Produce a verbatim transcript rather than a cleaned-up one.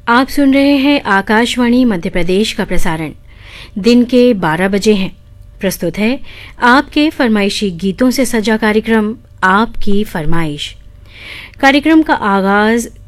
आप सुन रहे हैं आकाशवाणी मध्य प्रदेश का प्रसारण। दिन के बारह बजे हैं। प्रस्तुत है आपके फरमाइशी गीतों से सजा कार्यक्रम आपकी फरमाइश। कार्यक्रम का आगाज